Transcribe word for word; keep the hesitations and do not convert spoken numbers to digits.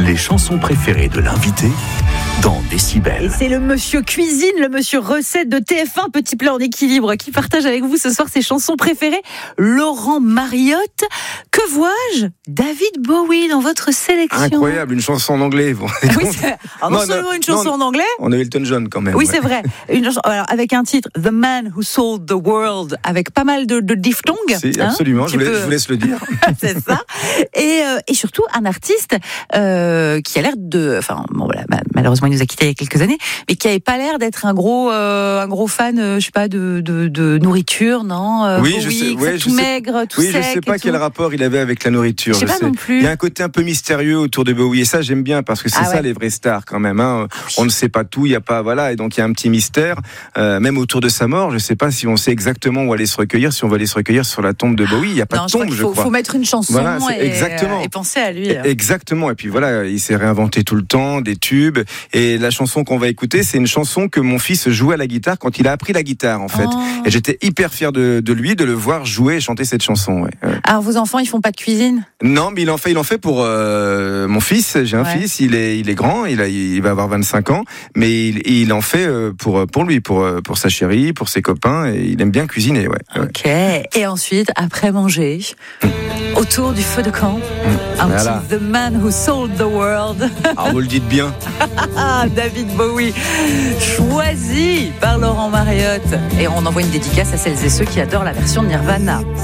Les chansons préférées de l'invité dans Décibel. Et c'est le monsieur cuisine, le monsieur recette de T F un, Petit Plat en équilibre, qui partage avec vous ce soir ses chansons préférées. Laurent Mariotte. Que vois-je? David Bowie dans votre sélection. Incroyable, une chanson en anglais. Bon. Ah oui, c'est... Alors non, non seulement une chanson non, en anglais. On a Elton John quand même. Oui, ouais. c'est vrai. Une chanson, alors, avec un titre, The Man Who Sold the World, avec pas mal de, de diphtongues. Si, hein, absolument, je vous, laisse, peu... je vous laisse le dire. C'est ça. Et, euh, et surtout, un artiste euh, qui a l'air de... Enfin, bon, voilà, malheureusement, il nous a quittés il y a quelques années, mais qui n'avait pas l'air d'être un gros, euh, un gros fan, euh, je sais pas, de, de, de nourriture, non euh, Oui, Bowie, je sais. Ouais, tout je maigre, sais, tout oui, sec. Oui, je sais pas quel tout. rapport il avait avec la nourriture. Je sais je pas sais. non plus. Il y a un côté un peu mystérieux autour de Bowie, et ça, j'aime bien, parce que c'est ah ça ouais. les vraies stars quand même. Hein. On ne sait pas tout, il y a pas, voilà, et donc il y a un petit mystère, euh, même autour de sa mort. Je sais pas si on sait exactement où aller se recueillir, si on va aller se recueillir sur la tombe de Bowie. Il y a pas non, de je tombe, crois je faut, crois. faut mettre une chanson voilà, et, exactement. et penser à lui. Hein. Exactement. Et puis voilà, il s'est réinventé tout le temps, des tubes. Et la chanson qu'on va écouter, c'est une chanson que mon fils jouait à la guitare quand il a appris la guitare, en fait. Oh. Et j'étais hyper fier de, de lui, de le voir jouer et chanter cette chanson. Ouais. Alors vos enfants, ils font pas de cuisine? Non, mais il en fait, il en fait pour euh, mon fils. J'ai un ouais. fils, il est, il est grand, il a, il va avoir vingt-cinq ans, mais il, il en fait pour pour lui, pour pour sa chérie, pour ses copains, et il aime bien cuisiner. Ouais. Ok. Et ensuite, après manger, mmh. autour du feu de camp, mmh. un voilà. petit The Man Who Sold the World. Ah, vous le dites bien. David Bowie, choisi par Laurent Mariotte. Et on envoie une dédicace à celles et ceux qui adorent la version de Nirvana.